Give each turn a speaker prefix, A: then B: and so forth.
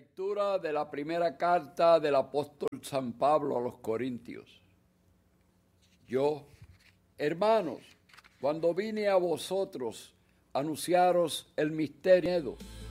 A: Lectura de la primera carta del apóstol San Pablo a los Corintios. Yo, hermanos, cuando vine a vosotros, anunciaros el misterio,